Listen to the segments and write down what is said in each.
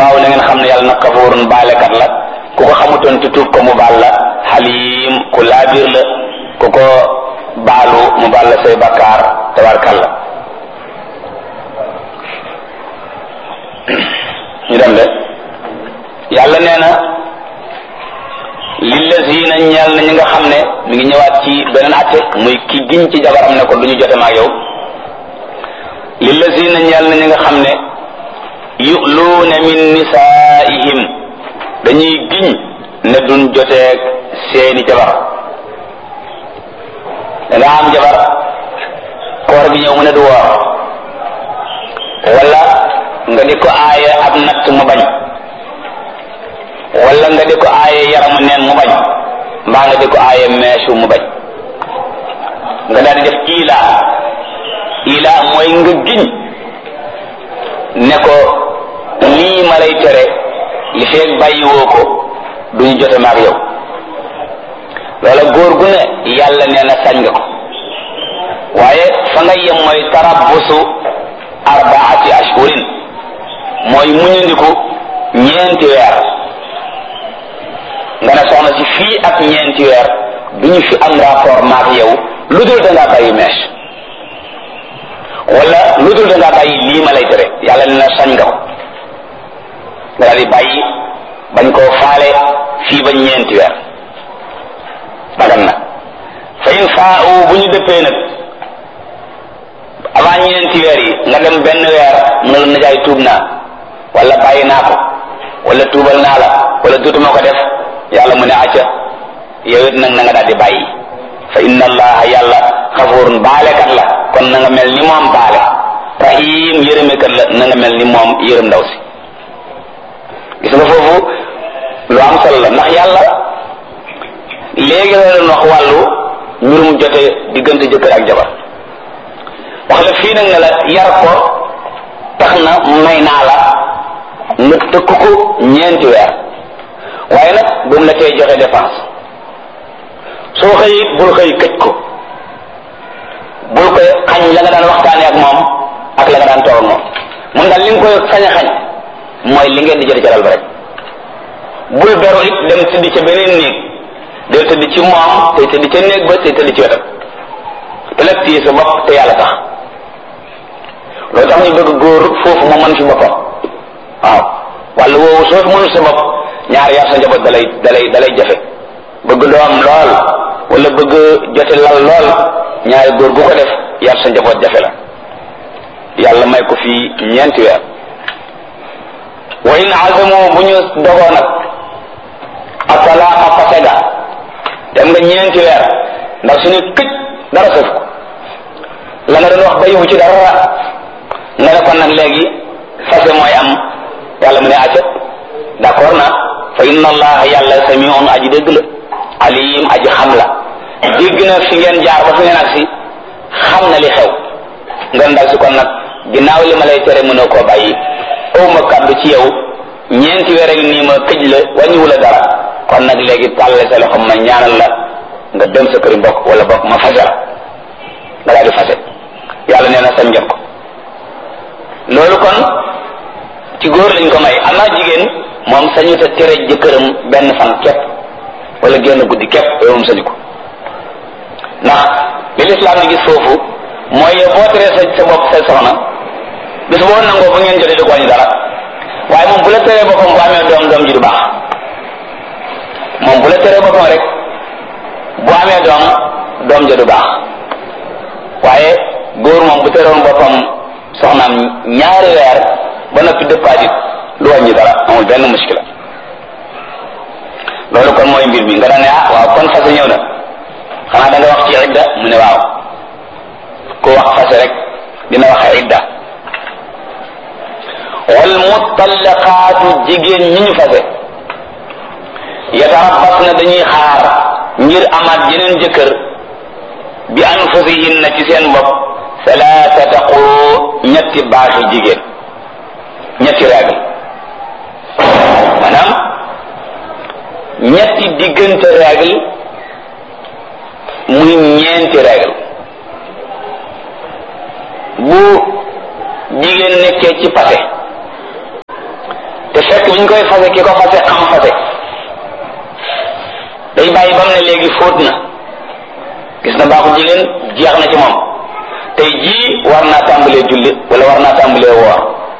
wallaahu na ngeen xam ne yàlla nag kafuurun baalekat la ku ko xamutoon te tuub ko mu baal la xaliim ku laabiir la ku ko baalu mu baal la say bakkaar tabarkalla ñu dem de yàlla nee na lillazina ñeel na ñi nga xam ne mi ngi ñëwaat ci beneen atte muy ki giñ ci jabaram ne ko du ñu jote maag yow lillazina ñeel na ñi nga xam ne yu'luuna min nisaa'ihim dañuy giñ ne duñ joteeg seeni jabar da nga am jabar koor gi ñëw mu ne du woor wala nga di ko aaye ab natt mu bañ wala nga di ko aaye yaramu neen mu bañ mbaa nga di ko aaye meesu mu bañ nga daal di def ila mooy nga giñ ne ko lii ma lay tere li feeg bàyyiwoo ko duñu jote maag yow loola góor gu ne yàlla nee na sañ nga ko waaye fa nga yem mooy tarabbusu arbaati ashhurin mooy muñandiku ñeenti weer nga ne soxna si fii ak ñeenti weer duñu fi am rapport maag yow lu dul dangaa bàyyi mees wala lu dul dangaa bàyyi lii ma lay tere yàlla nee na sañ nga ko nga daal di bàyyi bañ koo faale fii ba ñeenti weer dagan na fa in faa'u bu ñu dëppee nag avant ñeenti weer yi nga dem benn weer mu ne la najaay tuub naa wala bàyyi naa ko wala tuubal naa la wala dootuma ko def yàlla mu ne acca yow it nag na nga daal di bàyyi fa inna allaha yàlla xafuurun baalekat la kon na nga mel ni moom baale rahim yërëmekat la na nga mel ni moom yërëm ndaw si gis nga foofu lu am solo la ndax yàlla léegi la doon wax wàllu mbirum jote diggante jëkkër ak jabar wax la fii nag ne la yar ko tax na may naa la nga tëkk ko ñeenti weer waaye nag bu mu la tey joxe dépense soo xëy bul xëy këj ko bul koy xañ la nga daan waxtaane ak moom ak la nga daan toog moom mun daal li nga koy sañ a xañ mooy li ngeen di jot jaral ba rek bul beru it dem tëdd ca beneen néeg del tëdd ci moom tey tëdd ca néeg ba tey tëdd ci wetam te nag téye sa bopp te yàlla tax loolu tax ñu bëgg góor foofu moo mën fi boppam waaw wala woowu soo fi mënul sa bopp ñaar yar sa njaboot dalay jafe bëgg doom lool wala bëgg jote lal lool ñaari góor gu ko def yar sa njaboot jafe la yàlla may ko fii ñeenti weer wa in azamu bu ñu dogoo nag atalaaqa fasega dem nga ñeenti weer ndax suñu këj dara sëf ko la nga doon wax bayiwu ci dara nga ne kon nag léegi fase mooy am yàlla mu ne acca d'accord na fa inna allaha yàlla samiun aji dégg la alim aji xam la dégg na fi ngeen jaar ba fi ngeen agsi xam na li xew nga ndaw si kon nag ginnaaw li ma lay tere mënoo koo bàyyi aw ma kàddu ci yow ñeenti weer ak nii ma këj la wàññiwu la dara kon nag léegi tàlle sa loxo ma ñaanal la nga dem sa këri mbokk wala bokk ma fase la nga daal di fase yàlla nee na sañ ngeen ko loolu kon ci góor lañ ko may amaa jigéen moom sañu ta tere jëkkëram benn fan képp wala génn guddi képp yow moom sañu ko ndax li lislaam di gis foofu mooy yow boo teree sa bopp sa soxna bis boo nangoo bu ngeen jotee du ko wàññi dara waaye moom bu la teree boppam bu amee doom ji du baax moom bu la teree boppam rek bu amee doom ja du baax waaye góor moom bu teroon boppam soxnaam ñaari weer ba noppi dëppaat it du wàññi dara amul benn muskila loolu kon mooy mbir mi nga daan ne waaw kon fase ñëw na xanaa da nga wax ci idda mu ne waaw ku wax fase rek dina waxe idda wal mutallaqaatu jigéen ñi ñu fase yatarabbasna dañuy xaar ngir amaat yeneen jëkkër bi anfusihinna ci seen bopp salaasata quru ñetti baaxi jigéen ñetti règle maanaam ñetti diggante règle muy ñeenti règle bu jigéen nekkee ci passé te fekk bi ñu koy fase ki ko fase xam fase day bàyyi ba mu ne léegi fóot na gis na baaxu jigéen jeex na ci moom tey jii war naa tàmbalee julli wala war naa tàmbalee woor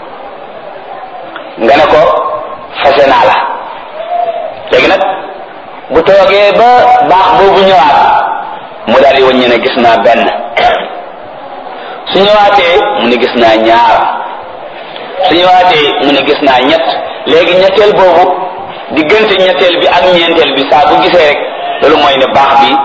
nga ne ko fase naa la léegi nag bu toogee ba baax boobu ñëwaat mu daal di wëññi ne gis naa benn su ñëwaatee mu ne gis naa ñaar su ñëwaatee mu ne gis naa ñett léegi ñetteel boobu diggante ñetteel bi ak ñeenteel bi saa bu gisee rek loolu mooy ne baax bi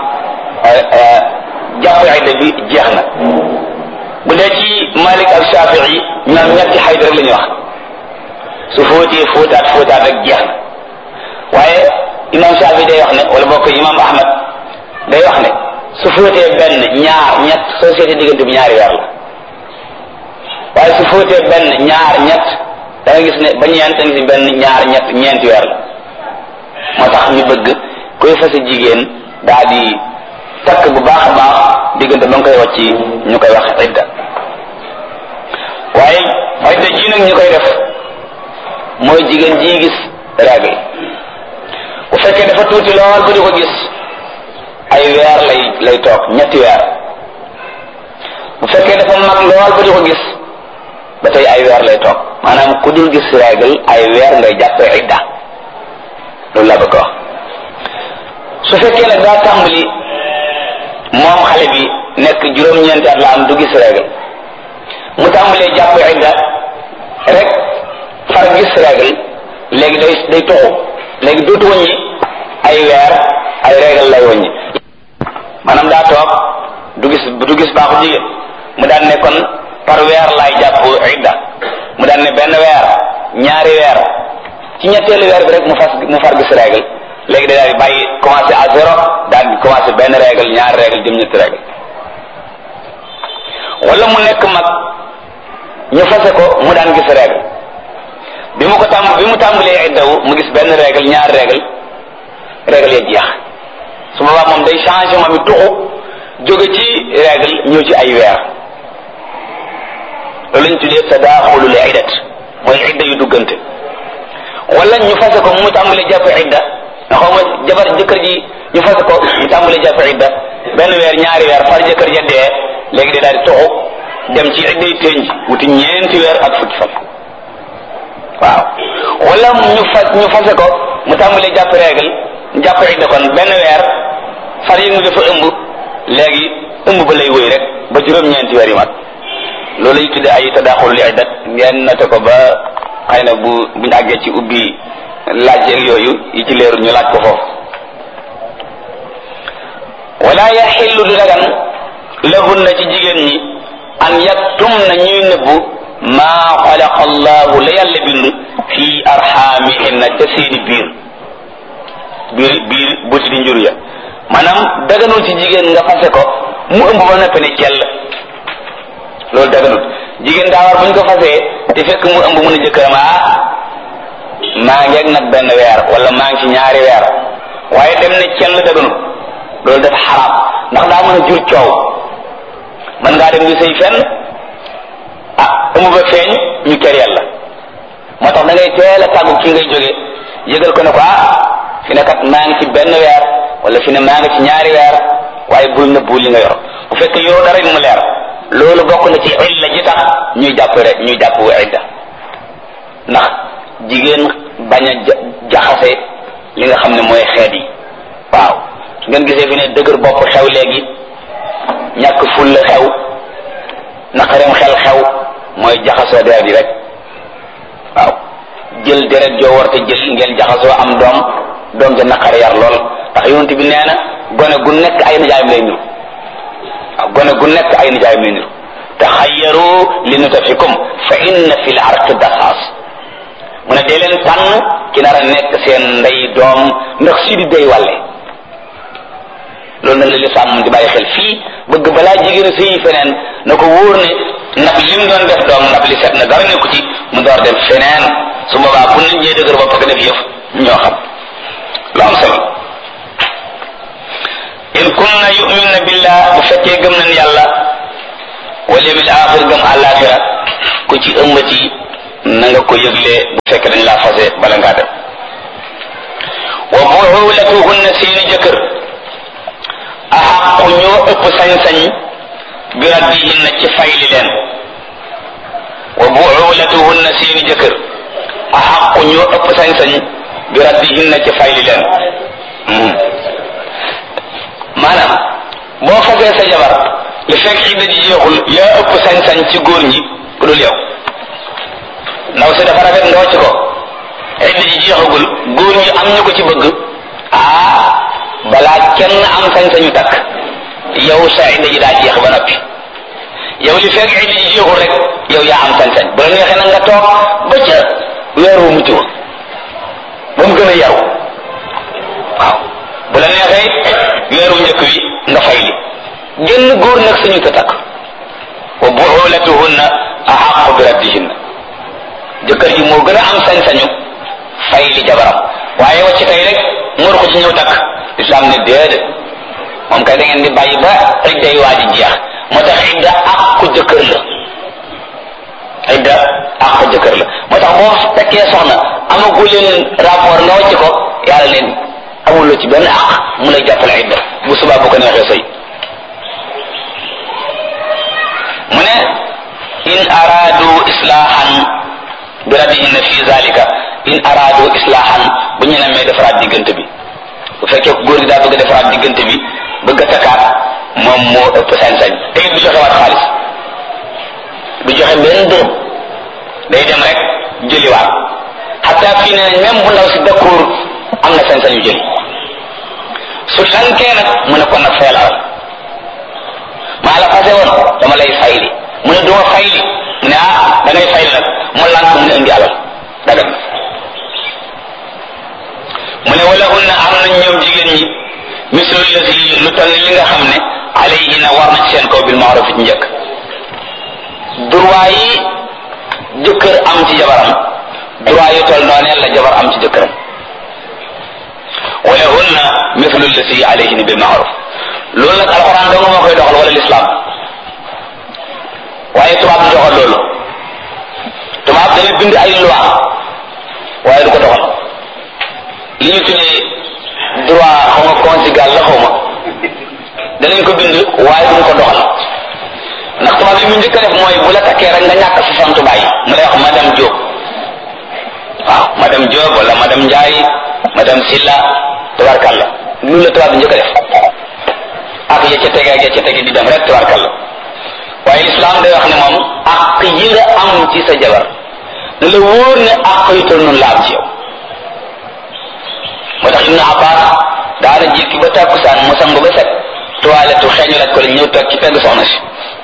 jàpp idda bi jeex na. bu dee ci Malik ak Shafi'i ñoom ñetti xayd rek la ñuy wax su fóotee fóotaat rek jeex na waaye imam Shafi'i day wax ne wala bokk imam Ahmad day wax ne su fóotee benn ñaar ñett soo seetee diggante bi ñaari weer la waaye su fóotee benn ñaar ñett da nga gis ne ba ñeent da nga gis benn ñaar ñett ñeenti weer la moo tax ñu bëgg koy fase jigéen daa di takk bu baax a baax diggante ba nga koy wàcc ñu koy wax idda waaye idda ji nag ñu koy def mooy jigéen ji gis règle bu fekkee dafa tuuti lool ba di ko gis ay weer lay toog ñetti weer bu fekkee dafa mag lool ba di ko gis ba tey ay weer lay toog maanaam ku dul gis règle ay weer ngay jàppee idda loolu laa bëgg a wax su fekkee nag daa tàmbali moom xale bi nekk juróom-ñeenti at la am du gis règle mu tàmbalee jàpp idda rek far gis règle léegi day toxu léegi dootu wëññi ay weer ay règle lay wëññi maanaam daa toog du gis baaxu jigéen mu daan ne kon par weer laay jàpp idda mu daan ne benn weer ñaari weer ci ñetteelu weer bi rek mu far gis règle léegi day daal di bàyyi commencé à zéro daal di commencé benn règle ñaari règle jëm ñetti règle wala mu nekk mag ñu fase ko mu daan gis règle bi mu tàmbalee iddawu mu gis benn règle ñaari règle ya jeex su boobaa moom day changé moom it tuxu jóge ci règle ñëw ci ay weer loolu lañ tuddee tadaaxulul iddat mooy idda yu duggante wala ñu fase ko mu tàmbalee jàpp idda nga xaw ma jëkkër ji ñu fase ko mu tàmbalee jàpp idda benn weer ñaari weer far jëkkër ja dee léegi day daal di tuxu dem ci idday tënj wuti ñeenti weer ak fukki fan waaw wala ñu fase ko mu tàmbalee jàpp règle jàpp idda kon benn weer far yëg ni dafa ëmb léegi ëmb ba lay wëy rek ba juróom-ñeenti weer yi mat loolu lañu tuddee ay tadaaxul li iddat ngeen noté ko ba xëy na buñu àggee ci ubbi laaj yeeg yooyu yi ci leerul ñu laaj ko foofu wala yaxillu du dagan lahunna ci jigéen ñi an yaktum na ñuy nëbbu maa xalaqa allahu la yàlla bind fii arxaamihinna ca seeni biir buti di njur ya maanaam daganul ci jigéen nga fase ko mu ëmb ba noppi ne jell loolu daganul jigéen daa war buñ ko fasee te fekk mu ëmb mun a jëkkëram maa ngeeg nag benn weer wala maa ngi ci ñaari weer waaye dem ne cell daganul loolu dafa xaraam ndax daa mën a jur coow man ngaa dem di sëy fenn ëmb ba feeñ ñu kër yàlla moo tax da ngay teel a tàggu ki ngay jóge yëgal ko ne ko fi ne kat maa ngi ci benn weer wala fi ne maa ngi ci ñaari weer waaye bul nëbbu li nga yor bu fekkee yow dara mu leer loolu bokk na ci illa ji tax ñuy jàpp idda ndax jigéen bañ a jaxase li nga xam ne mooy xeet yi waaw su ngeen gisee fi ne dëgër bopp xew léegi ñàkk fulla xew naqareem xel xew mooy jaxasoo deret yi rek waaw jël deret joo war te jël ngeen jaxasoo am doom ja naqare yar lool ndax yonent bi nee na gone gu nekk ay nijaayam lay niru waaw gone gu nekk ay nijaayam lay niru taxayyaru li nutafikum fa inna fil arqi dasaas mu ne dee leen tànn ki nar a nekk seen ndey doom ndax si di day wàlle loolu nag la lislaam moom di bàyyi xel fii bëgg balaa jigéen a sëyi feneen na ko wóor ne ndab li mu doon def doom ndab li set na dara nekku ci mu door dem feneen su boobaa bu nit ñee dëgër bopp ko def yëf ñoo xam lu am solo in kunna yu'minna billah bu fekkee gëm nañ yàlla wal yawmil axir gëm àllaaxira ku ci ëmbati na nga ko yëgle bu fekkee dañ laa fase woote bala ngaa dem wa buulatuhunna seeni jëkkër axaqu ñoo ëpp sañ-sañ bi raddihinna ci fayli leen wa buulatuhunna seeni jëkkër axaqu ñoo ëpp sañ-sañ bi raddihinna ci fayli leen maanaam boo fasee sa jabar li fekk xidda ji jeexul yaa ëpp sañ-sañ ci góor ñi ku dul yow ndaw si dafa rafet nga wàcc ko xidda ji jeexagul góor ñi am ñu ko ci bëgg balaa kenn am sañ-sañu takk yow sa xidda ji daa jeex ba noppi yow li fekk xidda ji jeexul rek yow yaa am sañ-sañ bu la neexee nag nga toog ba ca weer wu mucc ba mu gën a yaru waaw bu la neexee weeru njëkk wi nga fay li génn góor nag suñu ta takk wa buulatuhunna axaqu bi raddihinna jëkkër ji moo gën a am sañ-sañu fay li jabaram waaye wacc tey rek mor ko ci ñëw takk islam ne déedéet moom kay da ngeen di bàyyi ba idday waa ji jeex moo tax idda àqu jëkkër la idda àqu jëkkër la moo tax boo tekkee soxna amagu leen rapport nga wacc ko yàlla leen amuloo ci benn àq mu lay jàppale idda bu subaa bu ko neexee sëy mu ne in araadu islaahan bi raddihinna fi zalika in araadu islaahan bu ñu nemee defaraat diggante bi bu fekkee góor gi daa bëgg a defaraat diggante bi bëgg a takkaat moom moo ëpp sañ-sañ te it du joxe waat xaalis du joxe benn dërëm day dem rek jëliwaat xataa fii ne même bu ndaw si d'accord am na sañ-sañu jëli su lankee nag mu ne kon nag fayal alal maa la fase woon dama lay fayli mu ne duma fayli mu ne da ngay fayli nag mu lank mu ne indi alal dagan na mu ne wala hunna am nañ ñoom jigéen ñi mislu lati lu toll li nga xam ne alayhina war na ci seen kaw bil ma'ruf ci njëkk droit yi jëkkër am ci jabaram droit yu toll noonee la jabar am ci jëkkëram wala hunna mislu lati alayhina bil ma'ruf loolu nag alxuraan dong moo koy doxal wala l'islam waaye tubaab du doxal loolu tubaab dana bind ay loi waaye du ko doxal li ñu tuddee droit xaw ma conjugal la xaw ma danañ ko bind waaye duñ ko doxal ndax tubaab li mu njëkk a def mooy bu la takkee rek nga ñàkk sa santu baay mu lay wax madame Diop waaw madame Diop wala madame Ndiaye madame Silla tabarkalla loolu la tubaab bi njëkk a def ak ya ca tege ak ya ca tege di dem rek tabarkalla waaye l'islam day wax ne moom ak yi nga am ci sa jabar ne la wóor ne ak yu toll noonu la am ci yow moo tax Ibnu Abbas daana jékki ba tàkkusaan mu sangu ba set toilette xeeñu laaj ko la ñëw toog ci pegg soxna si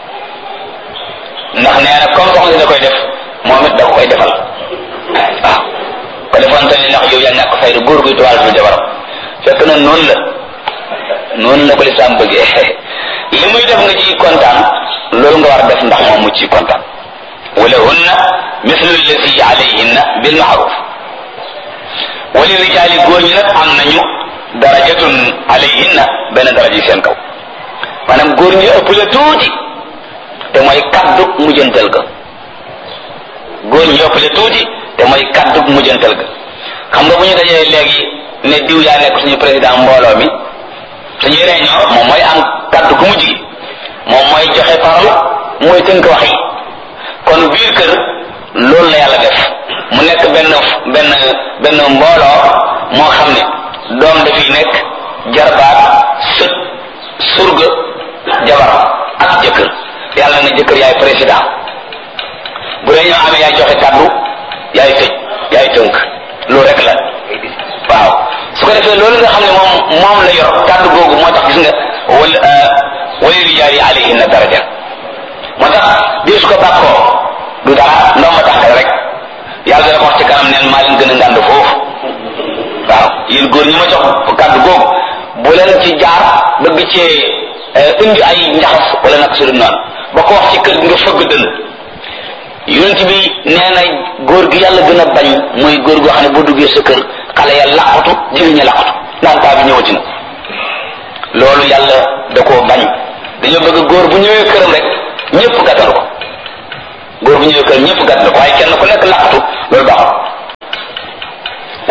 ndax nee na comme soxna si da koy def moom it da ko koy defal waaw ko defoon tamit ndax yow yaa ñàkk fayda góor guy toilette lu jabaram fekk na noonu la ko lislaam bëggee li muy def nga ci kontaan loolu nga war a def ndax moom mu ci kontaan wala hunna mislu allati alayhinna bil ma'ruf wali rijaali góor ñi nag am nañu darajatun alayhinna benn daraja seen kaw maanaam góor ñi ëpp la tuuti te mooy kaddu mujjantal ga góor ñi ëpp la tuuti te mooy kaddu mujjantal ga xam nga bu ñu dajee léegi ne diw yaa nekk suñu président mbooloo mi suñuy réunion moom mooy am kaddu gu mujj gi moom mooy joxe parole mooy tënk wax yi kon biir kër loolu la yàlla def mu nekk benn mbooloo moo xam ne doom dafiy nekk jarbaat sët surga jabar ak jëkkër yàlla na jëkkër yaay président bu réunion amee yaay joxe kaddu yaay tëj yaay tënk loolu rek la waaw su ko defee loolu nga xam ne moom la yor kaddu googu moo tax gis nga wala rijaali alayhinna daraja moo tax di su ko bàkkoo du dara ndox ma tànkal rek yàlla dana ko wax ci kanam neen maa leen gën a ngànd foofu waaw yéen góor ñi ma jox kaddu googu bu leen ci jaar bëgg cee indi ay njaxas wala nag su dul noonu ba ko wax ci kër gi nga fëgg dënn yonent bi nee na góor gi yàlla gën a bañ mooy góor goo xam ne boo duggee sa kër xale ya làqatu jigéen ña làqatu naan paa bi ñëwati na loolu yàlla da koo bañ dañoo bëgg góor bu ñëwee këram rek ñëpp gàttal ko góor bu ñëwee këram ñëpp gàttal ko waaye kenn ku nekk làqatu loolu baaxul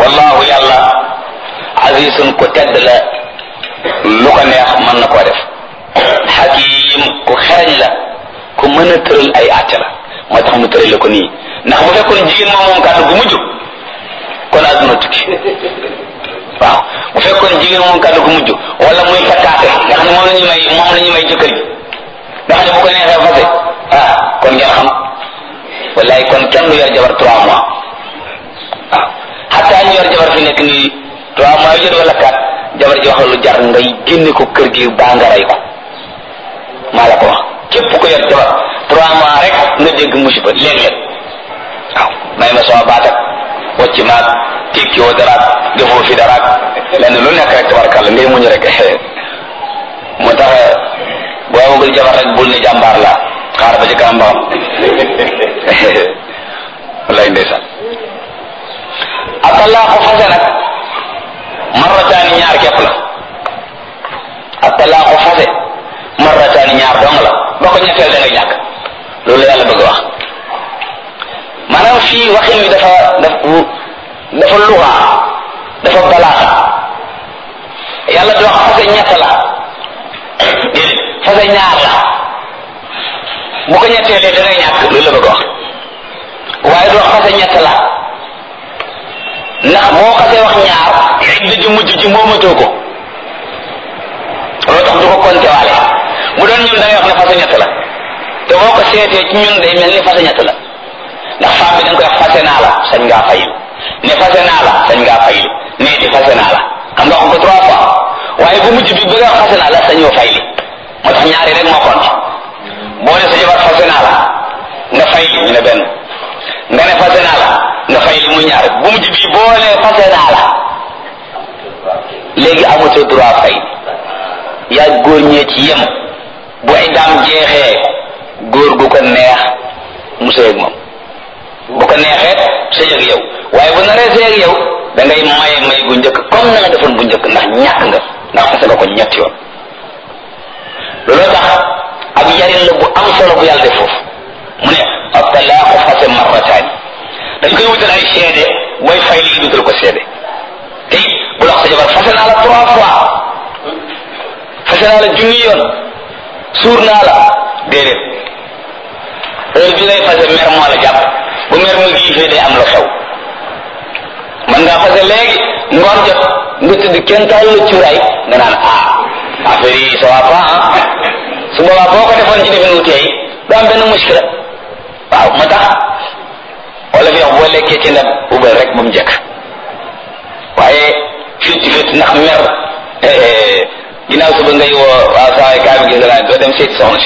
wallahu yàlla azizun ko tedd la lu ko neex mën na koo def hakim ku xereñ la ku mën a tëral ay àtte la moo tax mu tëral ko nii ndax bu fekkoon jigéen moom kàddu gu mujj kon àdduna tukki waaw bu fekkoon jigéen moom kàddu gu mujj wala muy takkaate nga xam ne moom la ñu may jëkkër ji nga xam ne bu ko neexee fase kon ngeen xam wallaay kon kenn du yor jabar 3 mois waaw xataa ñu yor jabar fi nekk nii 3 mois yu jot wala 4 jabar ji wax lu jar ngay génne ko kër gi baa nga rey ko maa la ko wax képp ko yor jabar 3 mois rek nga dégg musiba léeg-léeg waaw may ma sama baat ak wacc maag tikki woo daraak defoo fi daraak lenn lu nekk rek tabarkàlla ngay muñu rek moo tax boo amagul jabar rek bul ne jàmbaar la xaar ba ci kanam ba xam wallaay ndeysaan atalaaxu fase nag marrataani ñaar képp la atalaaxu fase marrataani ñaar dong la ba ko ñetteel da ngay ñàkk loolu la yàlla bëgg wax maanaam fii waxin wi dafa luxaa dafa balaaxa yàlla di wax fase ñett la déedéet fase ñaar la bu ko ñetteelee da ngay ñàkk loolu la bëgg wax waaye du wax fase ñett la ndax boo xasee wax ñaar idda ji mujj ji moomatoo ko loolu tax du ko compter waale bu doon ñun da ngay wax ne fase ñett la te boo ko seetee ci ñun day mel ni fase ñett la ndax femme bi da nga koy wax fase naa la sañ ngaa fayil ne fase naa la sañ ngaa fayil nee di fase naa la xam nga wax ko 3 fois waaye bu mujj bi bëgg a wax fase naa la sañoo fayli moo tax ñaari rek moo compter boo ne sa jabar fase naa la nga fayli ñu ne benn nga ne fase naa la nga fayli muy ñaar bu mujj bi boo ne fase naa la léegi amatoo droit fay yaa góor ñee ci yem bu ay daam jeexee góor gu ko neex mu sëy ak moom bu ko neexee sëy ak yow waaye bu naree sëy ak yow da ngay may gu njëkk comme na nga defoon bu njëkk ndax ñàkk nga ndax fase nga ko ñetti yoon looloo tax ab yarin la bu am solo bu yàlla def foofu mu ne at-talaaqu fase marrataani dañ koy wutal ay seede booy fay lii dutal ko seede te it bu la wax sa jabar fase naa la 3 fois fase naa la junni yoon suur naa la déedéet heure bi ngay fase mer moo la jàpp bu mer mu giifee day am lu xew man ngaa fase léegi ngoon jot nga tëdd kenn taal la cuuraay nga naan affaire yi ça va pas su boobaa boo ko defoon ci defin wu teey du am benn muskila waaw moo tax wala fi wax boo lekkee ci ndab ubal rek ba mu njëkk waaye fit ndax mer ginnaaw suba ngay woo waaw saa yi kaa bi gis naa doo dem seeti soxna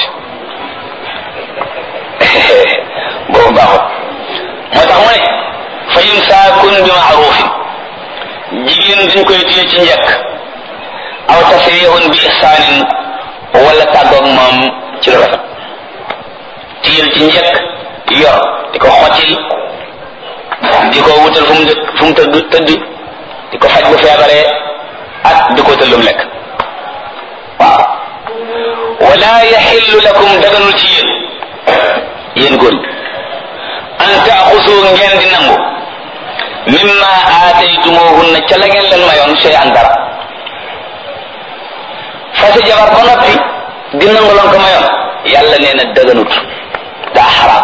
si boobu baaxut moo tax mu ne fa imsaakun bi maarufin jigéen dañ koy téye ci njëkk aw tasrihun bi ihsaanin wala tàggoog moom ci lu rafet téyel ci njëkk yor di ko xottil di ko wutal fu mu tëdd di ko faj bu feebaree ak di ko wutal lu mu lekk waaw wala yaxillu lakum daganul ci yéen góor ñi an taaxusu ngeen di nangu mimma aataytumuhunna ca la ngeen leen mayoon sey an dara fase jabar ba noppi di nangu loon ko mayoon yàlla nee na daganut daa xaraam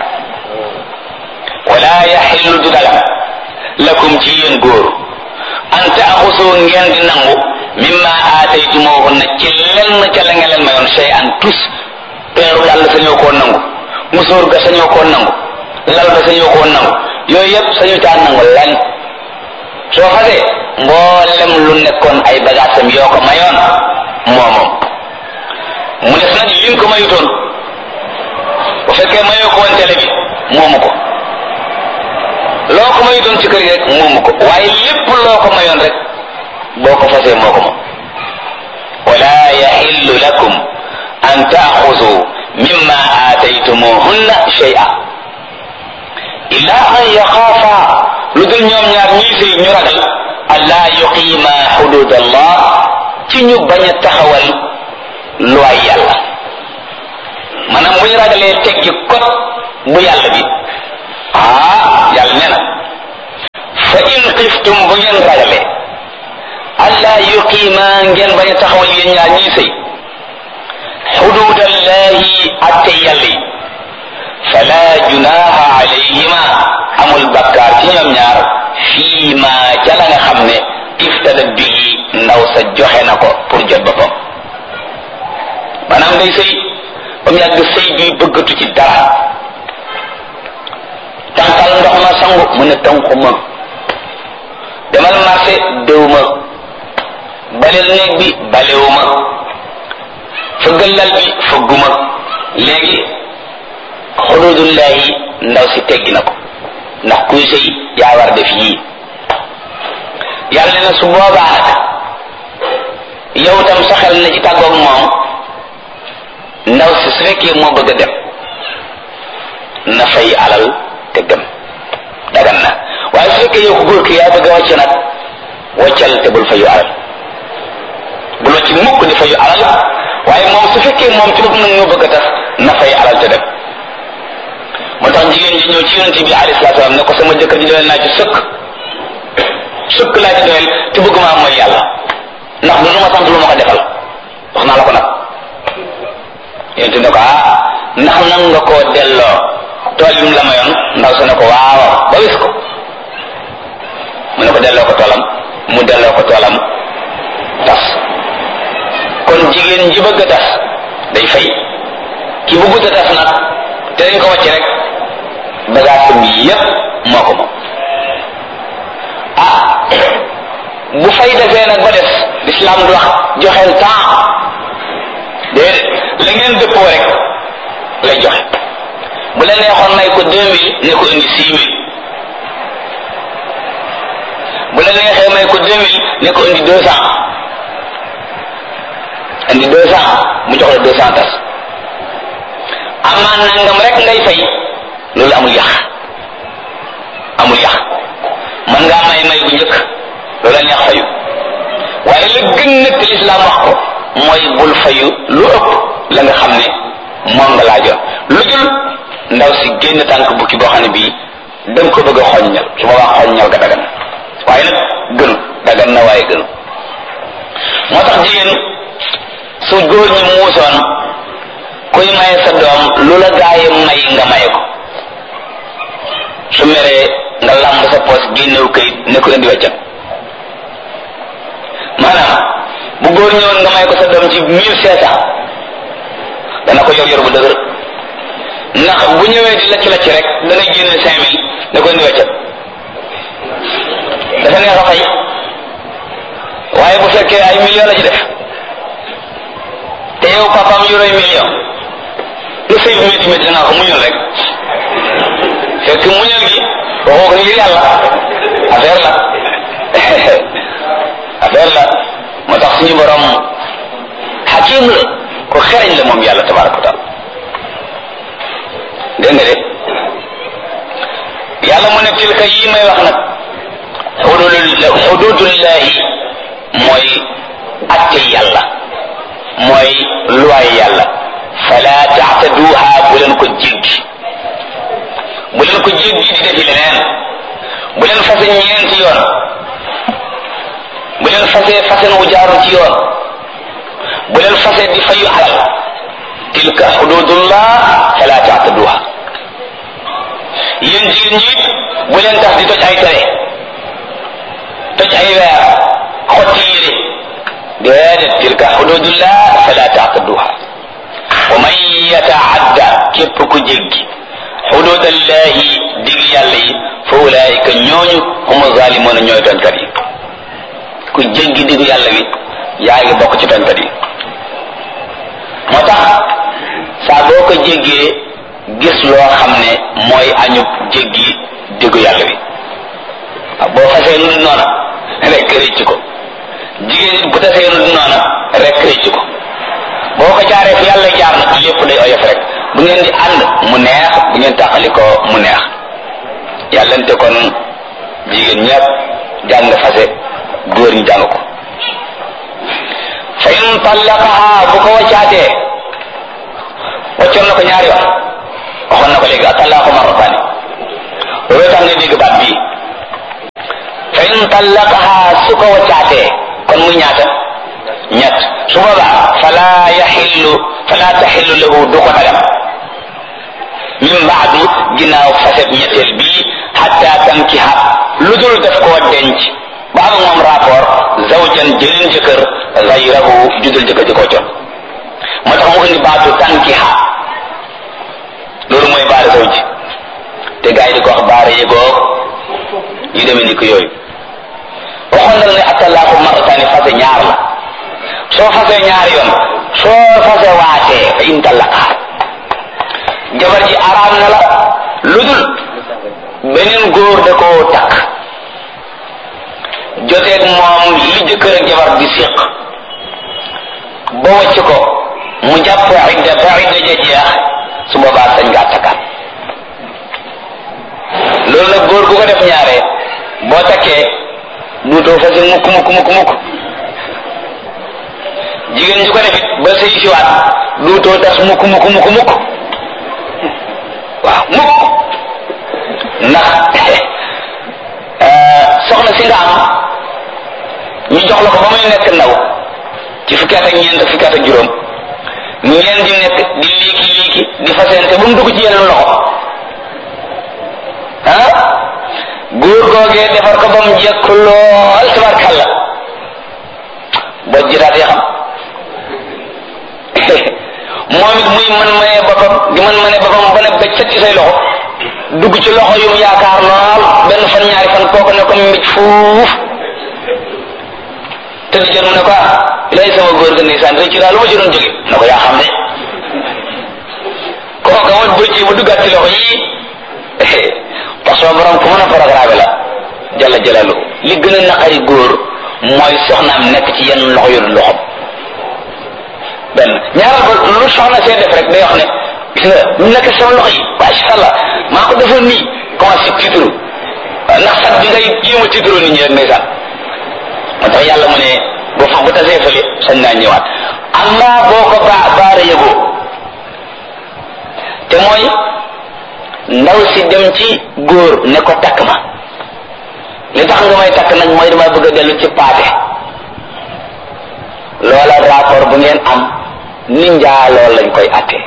wala yaxillu du dagan lakum ci yéen góor an taaxusu ngeen di nangu mimma aataytumuhunna ci lenn ca la ngeen leen mayoon sey an tus peeru dàll sañoo koo nangu musóor ga sañoo koo nangu lal ba sañoo koo nangu yooyu yëpp sañu caa nangu lenn soo fasee mboolem lu nekkoon ay bagaasam yoo ko mayoon moomoom mu des nag liñ ko mayutoon bu fekkee mayoo ko woon télé bi moomu ko loo ko mayutoon ci kër gi rek moomu ko waaye lépp loo ko mayoon rek boo ko fasee moo ko moom wala yaxillu lakum an taaxudu mimma aataytumuhunna shay'a illa an yaxaafa lu dul ñoom ñaar ñii sëy ñu ragal allaa yuqiima xudud allah ci ñu bañ a taxawal luwaay yàlla maanaam bu ñu ragalee teggi kot bu yàlla bi yàlla nee na fa in xiftum bu ngeen ragale alla yuqiima ngeen bañ a taxawal yéen ñaar ñii sëy xududallahi atte yàlla yi fala junaha alayhima amul bakkaar ci ñoom ñaar fii ma ca la nga xam ne iftada bii ndaw sa joxe na ko pour jot boppam maanaam day sëy ba mu yàgg sëy bi bëggatu ci dara tànqal ndox ma sangu mu ne tànqu ma demal marché déw ma baleel néeg bi balewu ma fëggal lal bi fëgguma léegi xududullahi ndaw si teggi na ko ndax kuy sëy yaa war def yii yàlla ne na su boobaa nag yow tam sa xel na ci tàggoog moom ndaw si su fekkee moo bëgg a dem na fay alal te dem dagan na waaye su fekkee yow ko góor ki yaa bëgg a wàcc nag wàccal te bul fayu alal bul wàcc mukk di fayu alal waaye moom su fekkee moom ci bopp nag ñoo bëgg a tax na fay alal te dem moo tax jigéen ji ñëw ci yonent bi alayhi salaatu salaam ne ko sama jëkkër ji doyal naa ci sëkk laa ci doyal te bëgg maa mooy yàlla ndax du ma sant lu ma ko defal wax naa la ko nag yonent ne ko ndax nan nga koo delloo tool yi mu la mayoon ndaw sa ne ko waaw ba wis ko mu ne ko delloo ko toolam mu delloo ko toolam tas kon jigéen ji bëgg a tas day fay ki bëggut a tas nag te dañ ko wàcc rek bagage bi yépp moo ko moom bu fay defee nag ba des l'islam du wax joxeel temps déedéet la ngeen dëppoo rek lay joxe bu la neexoon may ko 2000 ne ko indi 6000 bu la neexee may ko 2000 ne ko indi 200 mu jox la 200 tas amaan nangam rek ngay fay loolu amul yàq mën ngaa may bu njëkk loolu la neex fayu waaye la gën nag te lislaam wax ko mooy bul fayu lu ëpp la nga xam ne moom nga laajoon lu dul ndaw si génn tànk bukki boo xam ne bii danga ko bëgg a xoññal su ma wax xoññal ga dagan waaye nag gënu dagan na waaye gënu moo tax jigéen su góor ñi muusoon kuy maye sa doom lu la gaaye may nga maye ko su meree nga làmb sa poos génnew këyit ne ko indi weccat maanaam bu góor ñëwoon nga may ko sa doom ci 1500 dana ko yor bu dëgër ndax bu ñëwee di lacc rek dana génne 5000 ne ko indi weccat dafa neex a fay waaye bu fekkee ay millions la ci def te yow papaam yoroy million lu sëy bi métti métti dangaa ko muñal rek fekk muñal gi waxoo ko ngir yàlla affaire la moo tax suñu borom xakim la ko xereñ la moom yàlla tabaraka wa taala dégg nga de yàlla mu ne tilka yi may wax nag xududullahi mooy atte yàlla mooy luwaay yàlla fala taataduha bu leen ko jéggi di defi leneen bu leen fase ñeenti yoon bu leen fasen wu jaaru ci yoon bu leen fase di fayu alal tilka xududullah fala taataduha yéen jigéen ñi bu leen tax di toj ay tere toj ay weer xotti yére déedéet tilka xududullah fala taataduha wa man yataadda képp ku jéggi xududallahi dig yàlla yi fa ulaayika ñooñu humu zaalimoona ñooy tooñkat yi ku jéggi digu yàlla wi yaa ngi bokk ci tooñkat yi moo tax saa boo ko jéggee gis loo xam ne mooy añub jéggi digu yàlla wi boo fasee nu du noona rek rëcc ko jigéen bu tasee nu du noona rek rëcc ko boo ko jaaree fi yàlla jaar nag lépp day oyof rek bu ngeen di ànd mu neex bu ngeen tàqali ko mu neex yàllante kon jigéen ñëpp jàng fase góor ñi jàng ko fa in tallaqaha bu ko waccaatee waccoon na ko ñaari wax waxoon na ko léegi atallaqu marrataani loolu tax nga dégg baat bii in tallaqaha su ko waccaatee kon muy ñaata ñett su boobaa fala taxillu lahu du ko dagam min baadu ginnaaw faset ñetteel bii hatta tankiha lu dul def koo denc ba am moom rapport zawjan jëlin jëkkër gayrahu judul jëkkër ji koo jot moo tax mu indi baatu tankiha loolu mooy baara zawj te gars yi di ko wax baara yëgoo yu demee ni ko yooyu waxoon na ne attalaaku marrataani fase ñaar la soo fasee ñaari yoon soo fase waatee fa in tallaqaa jabar ji araam na la lu dul beneen góor da koo takk joteeg moom li jëkkër ak jabar di séq ba wàcc ko mu jàpp idda ba idda ja jeex su boobaa sañ ngaa takkaat loolu nag góor gu ko def ñaare boo takkee duutoo fase mukk jigéen ñu ko defit ba sëy siwaat duutoo tas mukk waaw mukk ndax soxna si nga am ñu jox la ko ba muy nekk ndaw ci fukki at ak ñeent fukki at ak juróom ngeen di nekk di liiki di fasente ba mu dugg ci yeneen loxo góor googee defar ko ba mu jekk lool tabarkalla boo jitaatee xam moom it muy man maye boppam di man mane boppam ba ne bëccëg ci say loxo dugg ci loxo yu mu yaakaar lool benn fan ñaari fan kooku ne ko mbéj fuuf te di jot mu ne ko lay sama góor ga ndeysaan rëcc daal lu ma ci doon jóge na ko yaa xam ne kooka mooy bëcc bu duggaat ci loxo yii parce que borom ku mën a programme la jalla jalalu li gën a naqari góor mooy soxnaam nekk ci yenn loxo yu loxom benn ñaaral ba lu soxna see def rek day wax ne gis nga ñu nekk sama loxo yi masha Allah maa ko defoon nii commencé tiitru ndax sax bi ngay jéem a tiitru nit ñi rek ndeysaan moo tax yàlla mu ne boo fa bu tasee fële sañ naa ñëwaat amma boo ko baara yëgoo te mooy ndaw si dem ci góor ne ko takk ma li tax nga may takk nag mooy dama bëgg a dellu ci paate loola rapport bu ngeen am ni njaaloo lañ koy attee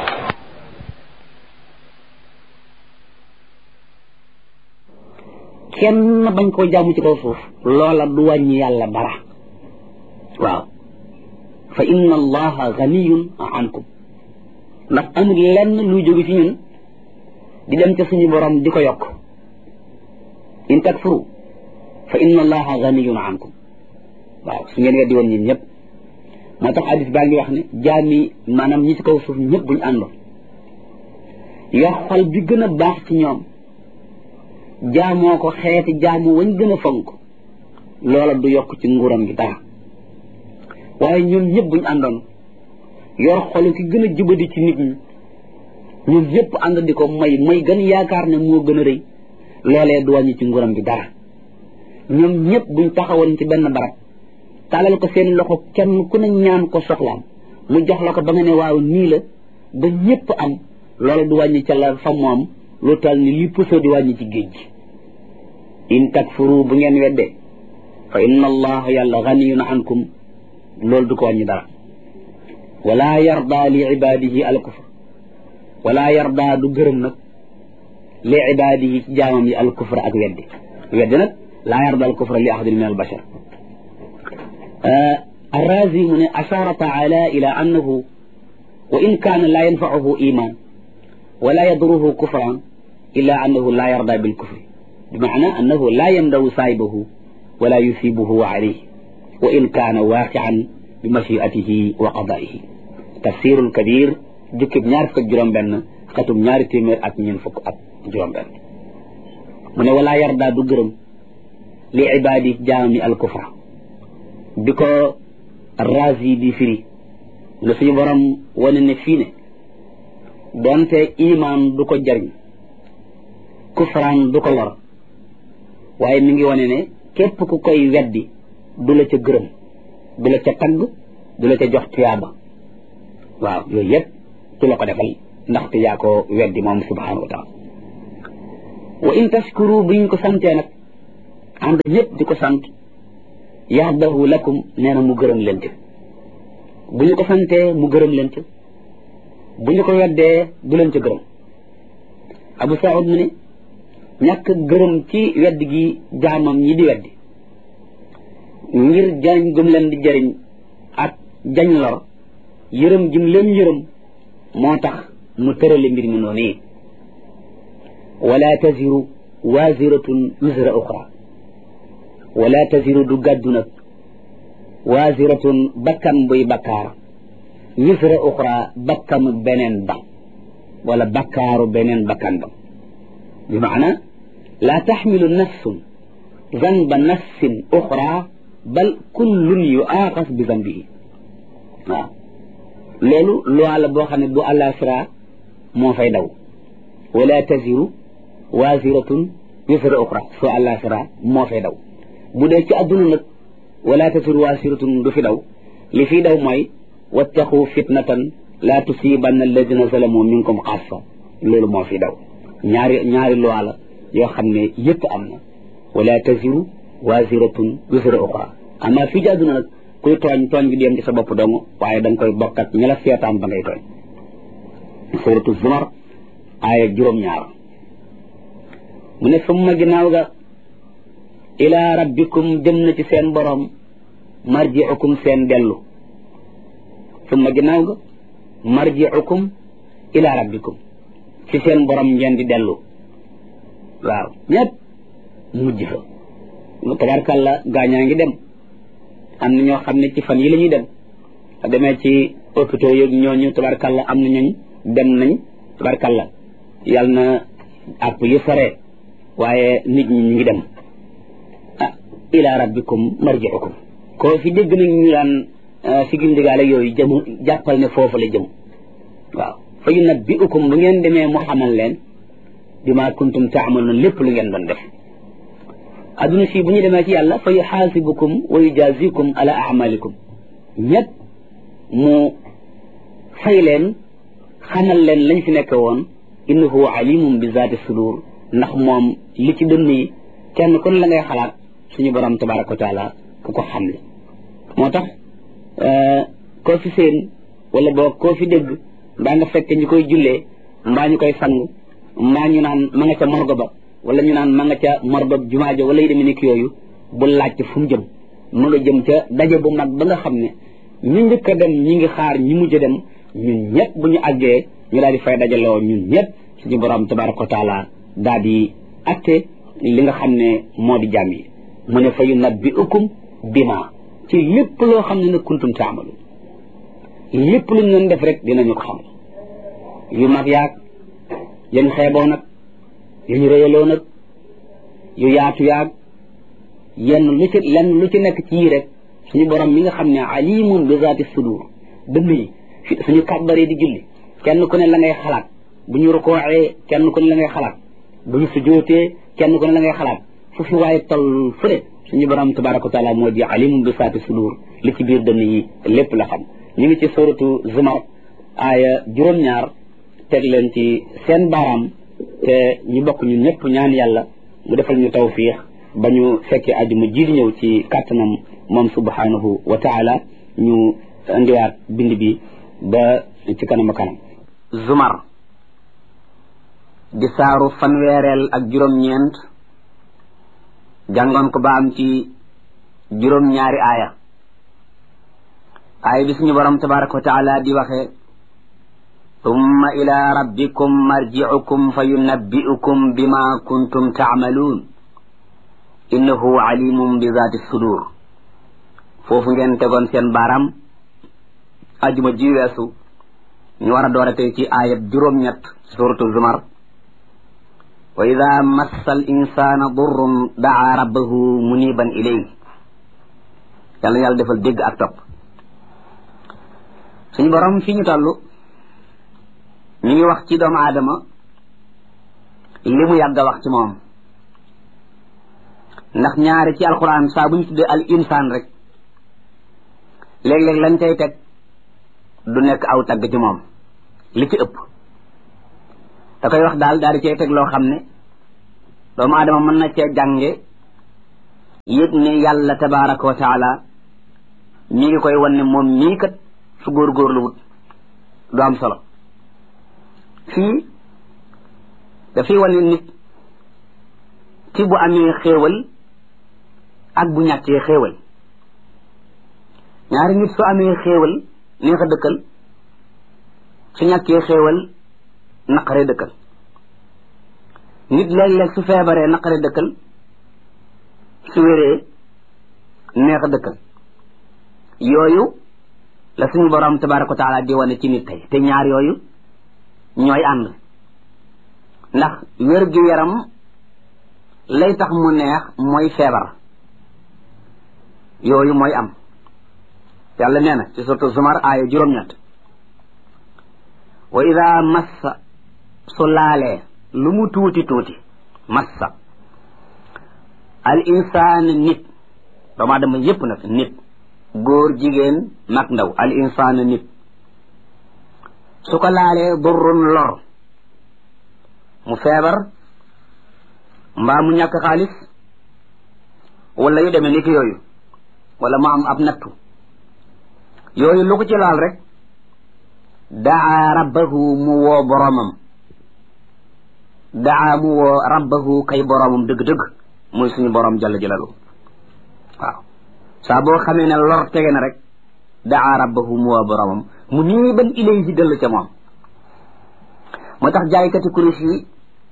kenn bañ koo jaamu ci kaw suuf loola du wàññi yàlla dara waaw fa inna allaha ganiyun ankum ndax amul lenn luy jóge ci ñun di dem ca suñu borom di ko yokk in takfuru fa inna allaha ganiyun ankum waaw su ngeen weddi woon ñun ñëpp moo tax hadis baa ngi wax ne jaami maanaam ñi ci kaw suuf ñëpp buñu àndoon yor xol bi gën a baax ci ñoom jaamoo ko xeeti jaamu wañ gën a fonk loola du yokk ci nguuram gi dara waaye ñoom ñëpp buñu àndoon yor xolu ki gën a jubadi ci nit ñi ñoom ñëpp ànd di ko may gën yaakaar ne moo gën a rëy loolee du wàññi ci nguuram gi dara ñoom ñëpp buñ taxawoon ci benn barab taalal ko seen loxo kenn ku ne ñaan ko soxlaam mu jox la ko ba nga ne waaw nii la ba ñëpp am loola du wàññi ca la fa moom lu tal ni li puso di wàññi ci géej gi in takfuru bu ngeen weddee fa inna allaha yàlla ganiyun ankum loolu du ko wàññi dara wala yarda li ibadihi al kufr wala yarda du gërëm nag li ibadihi ci jaamam yi al kufr ak weddi nag laa yarda al kufra li ahadin min al bashar الرازي من أشار تعالى إلى أنه وإن كان لا ينفعه إيمان ولا يضره كفرا إلا أنه لا يرضى بالكفر بمعنى أنه لا يمدو صاحبه ولا يثيبه عليه وإن كان واقعا بمشيئته وقضائه تفسير الكبير جكب نار فك جرم بن ختم نار تيمير أك نين فك أك جرم بن من ولا يرضى دغرم لعباده جامي الكفر بكو الرازي دي فري لسي برام ونن فيني donte iman du ko jariñ kufraan du ko lor waaye mi ngi wane ne képp ku koy weddi du la ca gërëm du la ca tagg du la ca jox tiyaaba waaw yooyu yëpp du la ko defal ndaxte yaa ko weddi moom subhanahu wa taala wa in tashkuru buñ ko santee nag ànd ñëpp di ko sant yardahu lakum nee na mu gërëm leen ci bu ñu ko santee mu gërëm leen ci bu ñu ko weddee du leen ci gërëm Abu Saoud mu ne ñàkk gërëm ci wedd gi jaamam ñi di weddi ngir jariñ gëm leen di jariñ ak jañ lor yërëm jim leen yërëm moo tax mu tërale mbir mi noonu yi wala taziru waziratun wizra uxra wala taziru du gàddu nag waziratun bakkan buy bakkaar wizra uxra bakkanu beneen ba wala bakkaaru beneen bakkan ba bi maana la taxmilu nafsun zanba nafsin uxra bal kullun yuaaxas bi zanbihi waaw loolu loi la boo xam ne bu àllaaxira moo fay daw wala taziru waziratun wizra uxra soo àllaaxira moo fay daw bu dee ci àdduna nag wala taziru waziratun du fi daw li fi daw mooy wattaqu fitnatan la tusibanna alladina zalamu minkum xaassa loolu moo fi daw ñaari loi la yoo xam ne yëpp am na wala taziru waziratun wizra uxra ama fii ci àdduna nag kuy tooñ gi di yem ci sa bopp dong waaye da nga koy bokk ak ña la seetaan ba ngay tooñ suratu zumar aaya juróom-ñaar mu ne summa ginnaaw ga ila rabbikum jëm na ci seen borom marji'ukum seen dellu summa ginnaaw ga marji'ukum ila rabbikum ci seen borom ngeen di dellu waaw ñëpp mujj fa tabarkàlla gaañaa ngi dem am na ñoo xam ne ci fan yi la ñuy dem demee ci hôpitaux yeeg ñooñu tabarkàlla am na ñooñ dem nañ tabarkàlla yàlla na àpp yi sore waaye nit ñi ñu ngi dem ila rabbikum marji'ukum koo fi dégg nag ñu daan si gindigaale yooyu jëm jàppal ne foofu la jëm waaw fa yunabbi'ukum bu ngeen demee mu xamal leen bima kuntum ta'malun lépp lu ngeen doon def adduna si bu ñu demee ci yàlla fa yuxaasibukum wa yujazikum ala a'malikum ñett mu fay leen xamal leen lañ fi nekk woon innahu alimun bi zaati sudur ndax moom li ci dënn yi kenn kon la ngay xalaat suñu borom tabaraka wa taala ku ko xam la moo tax koo fi seen wala boo koo fi dégg mbaa nga fekk ñu koy jullee mbaa ñu koy sang mbaa ñu naan ma nga ca morgo ba wala ñu naan ma nga ca morgo jumaa ja wala yi demee nekk yooyu bu laajte fu mu jëm mu nga jëm ca daje bu mag ba nga xam ne ñu njëkk a dem ñi ngi xaar ñi mujj a dem ñun ñëpp bu ñu àggee ñu daal di fay dajaloo ñun ñëpp suñu borom tabaraka wa taala daal di atte li nga xam ne moo di jàmm yi mu ne fa yunabbi'ukum bima ci lépp loo xam ne nag kuntum taamalu lépp lu ñu doon def rek dinañu ko xam yu mag yaag yañ xeeboo nag yañ réyaloo nag yu yaatu yaag yenn lu ci nekk ci yii rek suñu borom mi nga xam ne alimun bi zaati sudur dënn yi suñu kàbbaree di julli kenn ku ne la ngay xalaat bu ñu rukooxee kenn ku ne la ngay xalaat bu ñu sujootee kenn ku ne la ngay xalaat fu fi waaye toll fële suñu borom tabaraka wa taala moo di alimun bi zaati sudur li ci biir dënn yi lépp la xam ñu ngi ci suratu zumar aaya juróom-ñaar teg leen ci seen baaraam te ñu bokk ñun ñëpp ñaan yàlla mu defal ñu tawfiix ba ñu fekkee àjjuma ji di ñëw ci kàttanam moom subhanahu wa taala ñu indiwaat bind bi ba ci kanam a kanam zumar di saaru fanweereel ak juróom-ñeent jàngoon ko ba am ci juróom-ñaari aaya aaya bi suñu borom tabaraka wa taala di waxee ثم إلى ربكم مرجعكم فينبئكم بما كنتم تعملون إنه عليم بذات الصدور فوف ngeen tegoon seen baaraam ajuma ji weesu ñu war a door a tey ci aayab juróom-ñett suratu zumar wa ida massa al insana durrun daa rabbahu muniban ilayhi yàlla yàlla defal dégg ak topp suñu borom fi ñu toll ñu ngi wax ci doomu aadama li mu yàgg a wax ci moom ndax ñaari ci alquran saa bu ñu tuddee al insaan rek léeg-léeg lañ cay teg du nekk aw tagg ci moom li ci ëpp da koy wax daal di cay teg loo xam ne doomu aadama mën na cee jànge yëg ne yàlla tabaraka wa taala mi ngi koy wan ne moom mii kat su góorgóorlu wut du am solo fii dafay wane nit ci bu amee xéewal ak bu ñàkkee xéewal ñaari nit su amee xéewal neex a dëkkal su ñàkkee xéewal naqare dëkkal nit léeg-léeg su feebaree naqare dëkkal su wéree neex a dëkkal yooyu la suñu borom tabaraka wa taala di wane ci nit tey te ñaar yooyu ñooy ànd ndax wér gi yaram lay tax mu neex mooy feebar yooyu mooy am yàlla nee na ci suratu Zumar aaya juróom-ñett wa ida massa su laalee lu mu tuuti tuuti massa al insaan nit doomu aadama yépp nag nit góor jigéen mag ndaw al insaan nit su ko laalee durrun lor mu feebar mbaa mu ñàkk xaalis wala yu demee ni ki yooyu wala mu am ab nattu yooyu lu ko ci laal rek daa rabbahu mu woo boromam daa mu woo rabbahu kay boromam dëgg-dëgg muy suñu borom jalla jalalu waaw saa boo xamee ne lor tege na rek daa rabbahu mu woo boromam mu nii ban ilayhi dellu ca moom moo tax jaaykati kurus yi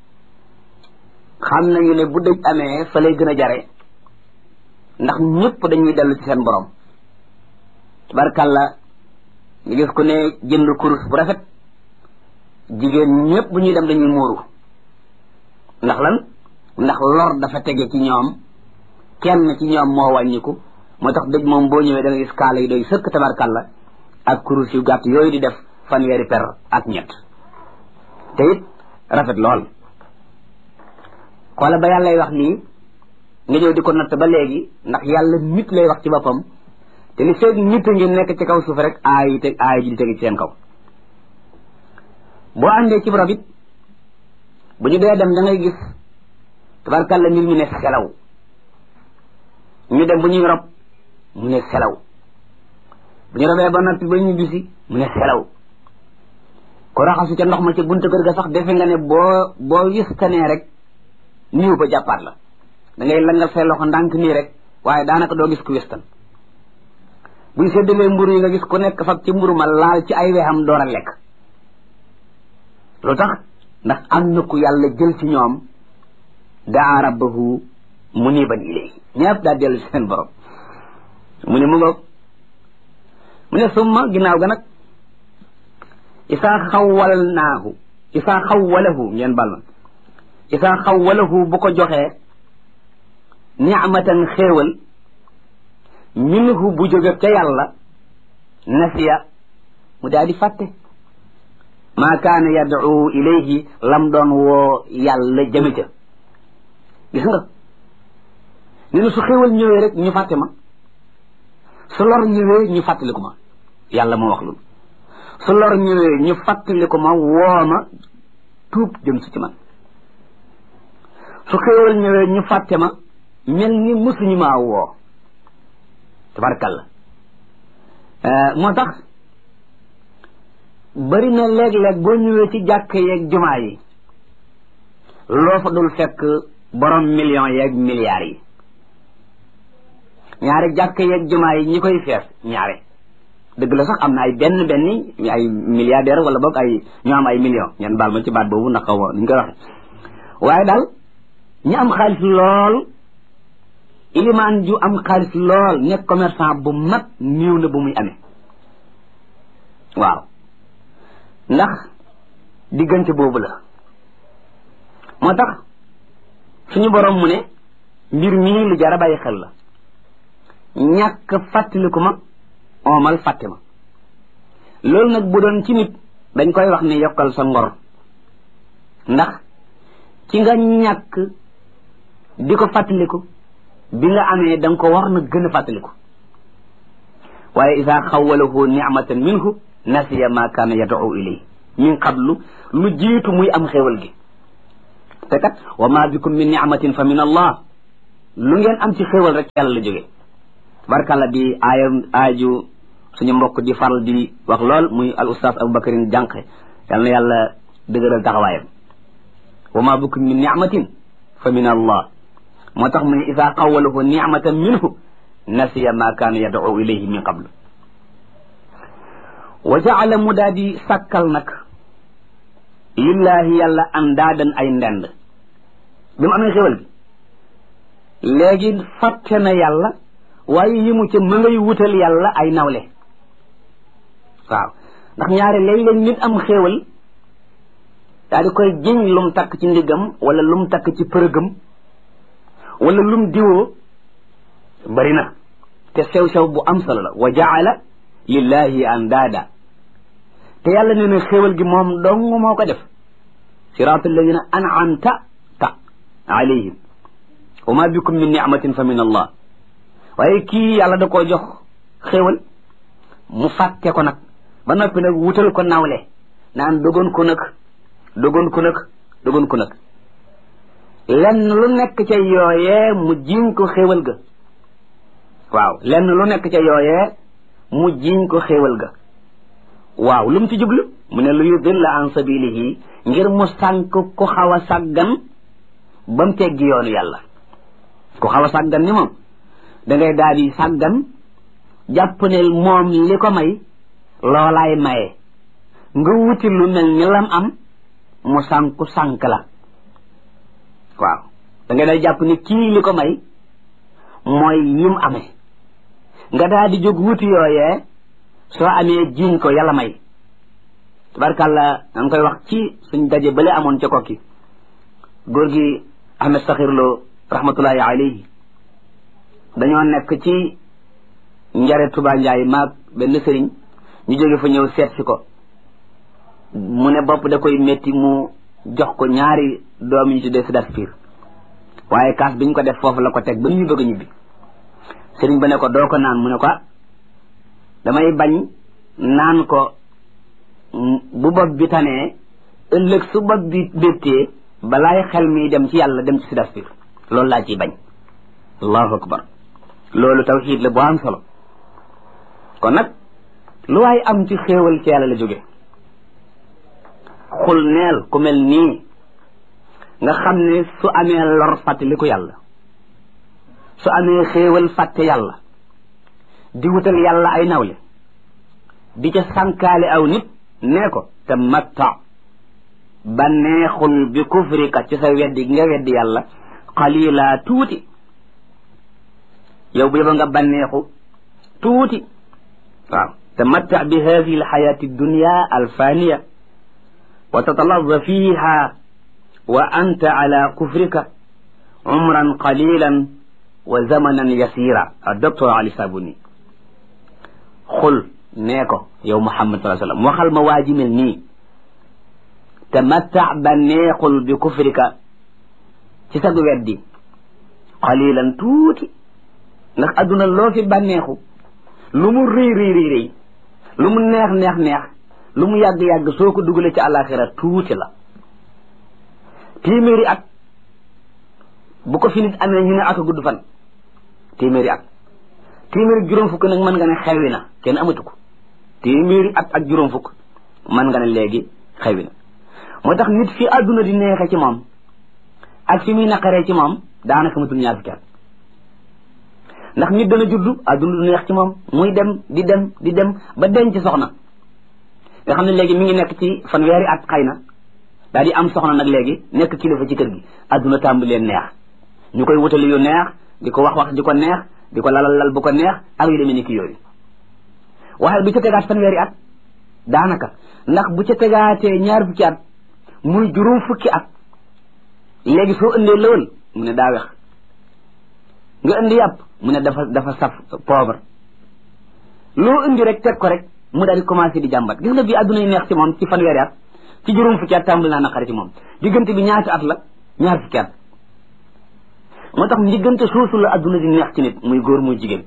xam nañu ne bu dëj amee fa lay gën a jare ndax ñëpp dañuy dellu ci seen borom tabarkàlla ñu gis ku ne jënd kurus bu rafet jigéen ñëpp bu ñuy dem dañuy muuru ndax lan ndax lor dafa tege ci ñoom kenn ci ñoom moo wàññiku moo tax dëj moom boo ñëwee da nga gis kaala yi doy sëkk tabarkàlla ak kurus yu gàtt yooyu di def fanweeri per ak ñett te it rafet lool xoola ba yàllay wax lii nga ñëw di ko natt ba léegi ndax yàlla nit lay wax ci boppam te li feeg nit a ngi nekk ci kaw suuf rek aay ji di tege ci seen kaw boo àndee ci rob it bu ñu dee dem da ngay gis tabarkàlla mbir ñu ne selaw ñu dem bu ñuy rob mu ne selaw bu ñu robee ba noppi ba ñu bisi mu ne selaw ko raxasu ca ndox ma ca buntu kër ga sax defe nga ne boo wistanee rek niiw ba jàppaat la da ngay langal say loxo ndànk nii rek waaye daanaka doo gis ku wistan buñ seddalee mburu yi nga gis ku nekk fab ci mburu ma laal ci ay weexam door a lekk lu tax ndax am na ku yàlla jël ci ñoom daa rabbahu muniban ilayhi ñëpp daa dellu ci seen borom mu ne mu ngoog mu ne summa ginnaaw ga nag isaa xawwalahu ngeen bal ma isaa xawwalahu bu ko joxee ni'matan xéewal minhu bu jóge ca yàlla nasiya mu daal di fàtte maa kaana yad'u ilayhi lam doon woo yàlla jëme ca gis nga ne su xéewal ñëwee rek ñu fàtte ma su lor ñëwee ñu fàttaliku ma yàlla moo wax loolu su lor ñëwee ñu fàttaliku ma woo ma tuub jëm si ci man su xéewal ñëwee ñu fàtte ma mel ni musuñu maa woo tabarkalla moo tax bari na léeg-léeg boo ñëwee ci jàkk yeeg jumaa yi loo fa dul fekk borom millions yeeg milliards yi ñaare jàkk yeeg jumaa yi ñi koy fees ñaare dëgg la sax am na ay benn ay milliardaire wala boog ay ñoo am ay millions ñeen baal ma ci baat boobu ndax xaw ma ni ñu koy waxe waaye daal ñi am xaalis lool ilimaan ju am xaalis lool nekk commerçant bu mag néew na bu muy amee waaw ndax diggante boobu la moo tax suñu borom mu ne mbir mii lu jar a bàyyi xel la ñàkk fàttaliku ma oomal fàtte ma loolu nag bu doon ci nit dañ koy wax ne yokkal sa ngor ndax ci nga ñàkk di ko fàttaliku bi nga amee da nga ko war na gën a fàttaliku waaye isa xawalahu ni'matan minhu nasiya ma kaana yad'u ilayhi min qablu lu jiitu muy am xéewal gi te kat wa ma bikum min ni'matin fa min allah lu ngeen am ci xéewal rek yàlla la jóge barkalla di aaju suñu mbokk di faral di wax lool muy al ustaas Aboubacarin Jànqe yal na yàlla dëgëral taxawaayam wa ma bikum min ni'matin fa min allah moo tax mu ne ida qawalahu ni'matan minhu nasiya ma kaana yad'u ilayhi min qablu wa jaala mu daa di sàkkal nag lillahi yàlla andaadan ay ndend bi mu amee xéwal gi léegi fàtte na yàlla waaye yi mu ca ma ngay wutal yàlla ay nawle waaw ndax ñaare léeg-léeg nit am xéewal daa di koy jiñ lum takk ci ndiggam wala lum takk ci përëgam wala lum diwoo bari na te sew-sew bu am solo la wa jaala lillahi andaada te yàlla nee na xéewal gi moom dong moo ko def siraat alladina an'amta alayhim wa ma bikum min ni'matin fa min allah waaye kii yàlla da koo jox xéewal mu fàtte ko nag ba noppi nag wutal ko nawle naan dogoon ko nag lenn lu nekk ca yooyee mu jiñ ko xéewal ga waaw lenn lu nekk ca yooyee mu jiñ ko xéewal ga waaw lu mu ci jublu mu ne lu yudilla an sabilihi ngir mu sànk ku xaw a sàggan ba mu teggi yoonu yàlla ku xaw a sàggan ni moom da ngay daal di sàggan jàpp ne moom li ko may loolaay maye nga wuti lu mel ni lam am mu sànk la waaw da ngay day jàpp ni kii li ko may mooy yim amee nga daal di jóg wuti yooyee soo amee jiñ ko yàlla may tabarkàlla nga koy wax ci suñ daje bale amoon ca kokki góor gi Ahmed Sakhir Lo rahmatullahi alayhi dañoo nekk ci njare Tuba Njaay maag benn sëriñ ñu jóge fa ñëw seet si ko mu ne bopp da koy métti mu jox ko ñaari doom yi ñu tuddee Sidaspir waaye kaas biñ ko def foofu la ko teg ba ñuy bëgg a ñibbi sëriñ ba ne ko doo ko naan mu ne ko damay bañ naan ko bu bopp bi tanee ëllëg su bopp bi béttee balaay xel mi dem ci yàlla dem ci Sidaspir loolu laa ciy bañ allahu akbar loolu tawxiid la bu am solo kon nag lu waay am ci xéewal ci yàlla la jóge xul neel ku mel nii nga xam ne su amee lor fàttaliku yàlla su amee xéewal fàtte yàlla di wutal yàlla ay nawle di ca sànkaale aw nit nee ko te matta banneexul bi kufrika ci sa weddi nga weddi yàlla qalila tuuti yow bu yeba nga banneexu tuuti waaw te matta bi hadihi alxayati dunya alfaniya wa tatalazza fiha wa anta ala kufrika umran qalilan wa zamanan yasira docteur Ali Sabuni xul nee ko yow Muhammad sallallahu alayhi wa sallam waxal ma waa ji mel nii tamatta banneexul bi kufrika ci sag weddi qalilan tuuti ndax adduna loo fi bànneexu lu mu rëy lu mu neex lu mu yàgg soo ko dugalee ci àllaaxira tuuti la téeméeri at bu ko fi nit amee ñu ne aka gudd fan téeméeri at téeméeri juróom fukk nag mën nga ne xewi na kenn amatu ko téeméeri at ak juróom fukk mën nga ne léegi xewi na moo tax nit fi adduna di neexe ci moom ak fi muy naqaree ci moom daanaka matul ñaar fukki at ndax nit dana juddu adduna du neex ci moom muy dem di dem ba denc soxna nga xam ne léegi mi ngi nekk ci fanweeri at xëy na daal di am soxna nag léegi nekk kilifa ci kër gi adduna tàmbalee neex ñu koy wutali yu neex di ko wax di ko neex di ko lal bu ko neex ak yu demee ni ki yooyu waaye bu ca tegaat fanweeri at daanaka ndax bu ca tegaatee ñaar fukki at muy juróom fukki at léegi soo indee lëwal mu ne daa wex nga indi yàpp mu ne dafa saf poobar loo indi rek teg ko rek mu daal di commencé di jàmbat gis nga bii adduna yi neex ci moom ci fanweeri at ci juróom fukki at tàmbali naa naqari ci moom diggante bi ñaati at la ñaar fukki at moo tax diggante soosu la adduna di neex ci nit muy góor muy jigéen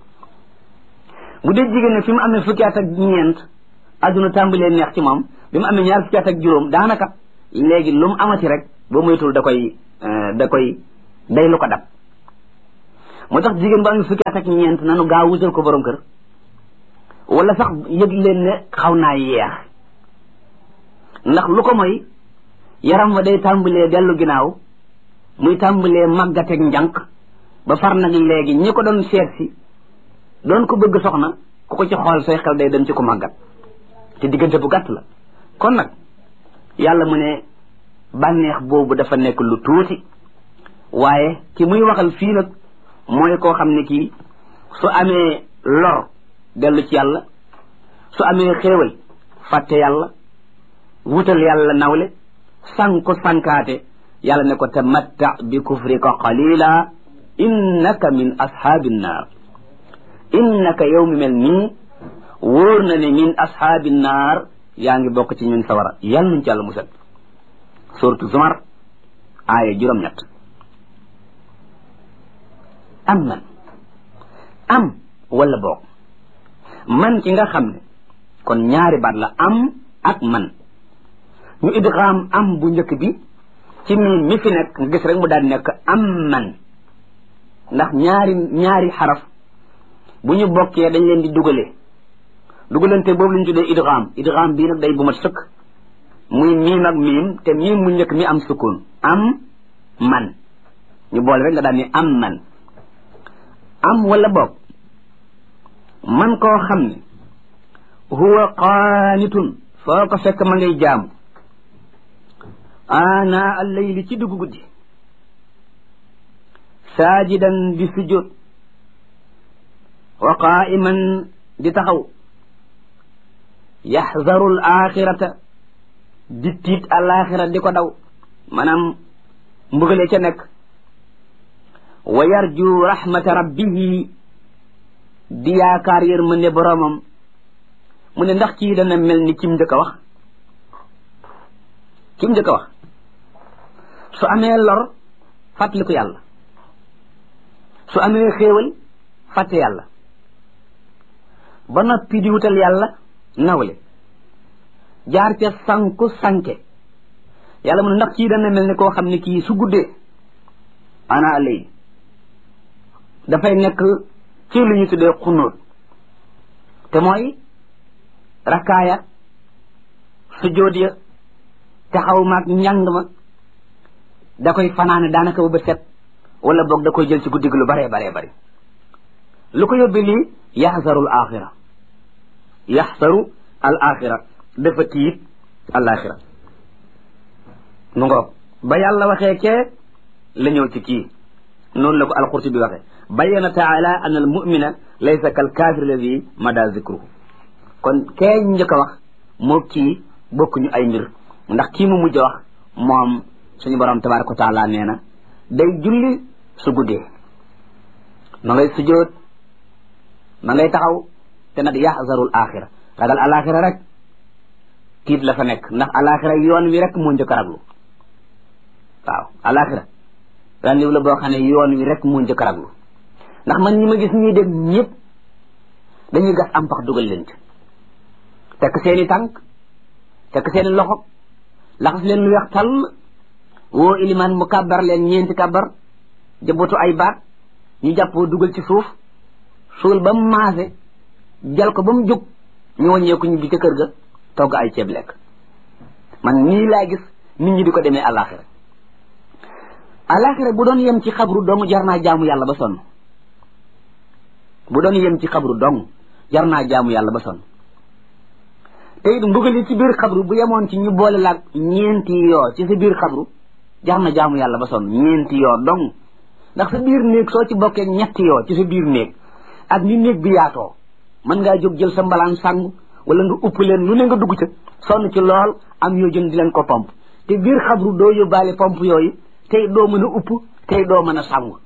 bu dee jigéen ne fi mu amee fukki at ak ñeent adduna tàmbalee neex ci moom bi mu amee ñaar fukki at ak juróom daanaka léegi lu mu amati rek boo moytul day lu ko dab moo tax jigéen bu am fukki at ak ñeent nanu gaaw wutal ko borom kër wala sax yëg leen ne xaw naa yeex ndax lu ko mooy yaram wa day tàmbalee dellu ginnaaw muy tàmbalee màggateeg njànq ba far nag léegi ñi ko doon seet si doon ko bëgg soxna ku ko ci xool say xel day dem ci ko màggat te diggante bu gàtt la kon nag yàlla mu ne bànneex boobu dafa nekk lu tuuti waaye ki muy waxal fii nag mooy koo xam ne kii su amee lor dellu ci yàlla su amee xéewal fàtte yàlla wutal yàlla nawle sanku sankaate yàlla ne ko tamatta bi kufrika qalila innaka min ashaabin naar innaka yow mi mel nii wóor na ne min ashaabin naar yaa ngi bokk ci ñun sawara yàlla nuñ ci yàlla musal suratu Zumar aaya juróom-ñett am man am wala boog man ci nga xam ne kon ñaari baat la am ak man ñu idgham am bu njëkk bi ci miin mi fi nekk nga gis rek mu daal nekk am man ndax ñaari xaraf bu ñu bokkee dañ leen di dugalante boobu lañ tuddee idgham bii nag day bu mat sëkk muy miim ak miim te miim mu njëkk mi am sukun am man ñu boole rek nga daal ni am man am wala boog man koo xam ne huwa qaanitun foo ko fekk ma ngay jaamu ana al-layli ci dugg guddi saajidan di sujjóot wa qaa'iman di taxaw yaxzaru al-axirata di tiit al-axira di ko daw maanaam mbugale ca nekk wa yarju rahmata rabbihi di yaakaar yërmande boromam mu ne ndax kii dana mel ni kim njëkk a wax su amee lor fàttaliku yàlla su amee xéewal fàtte yàlla ba noppi di wutal yàlla nawle jaar ca sanke yàlla mu ne ndax kii dana mel ni koo xam ne kii su guddee ana lay dafay nekk ci lu ñu tuddee xunóot te mooy rakkaaya sujjóot ya taxaw maag njàng ma da koy fanaane daanaka ba bët set wala boog da koy jël ci guddi gi lu bare lu ko yóbbi lii yaxsaru al axira dafa tiit al axira mu ngoog ba yàlla waxee kee la ñëw ci kii noonu la ko al-Qurtubi waxee bayyana taala an al mumina laysa kal kaafir alladi mada zikruhu kon kee njëkk a wax moo kii bokkuñu ay mbir ndax kii mu mujj wax moom suñu borom tabaraka wa taala nee na day julli su guddee ma ngay sujjóot ma ngay taxaw te nag yaxzarul axira ragal alaxira rek tiit la fa nekk ndax alaxira yoon wi rek moo njëkk a raglu waaw alaxira randiw la boo xam ne yoon wi rek moo njëkk a raglu ndax man ñi ma gis ñuy dem ñëpp dañuy gas am pax dugal leen ci tekk seeni tànk tekk seeni loxo laxas leen lu weex tàll woo ilimaan mu kàbbar leen ñeenti kàbbar jabootu ay baat ñu jàppoo dugal ci suuf suul ba mu maase jal ko ba mu jóg ñu wàññeeku ñu bi ca kër ga togg ay ceeb lekk man nii laa gis nit ñi di ko demee alaxira alaxira bu doon yem ci xabru dong jar naa jaamu yàlla ba sonn bu doon yem ci xabru dong jar naa jaamu yàlla ba sonn te it mbugal yi ci biir xabru bu yemoon ci ñu boole laag ñeenti yoo ci sa biir xabru jar na jaamu yàlla ba sonn ñeenti yoo dong ndax sa biir néeg soo ci bokkee ñetti yoo ci sa biir néeg ak ni néeg bi yaatoo mën ngaa jóg jël sa mbalaan sàngu wala nga upp leen lu ne nga dugg ca sonn ci lool am yoo jën di leen ko pomp te biir xabru doo yóbbaale pomp yooyu tey doo mën a upp tey doo mën a sàngu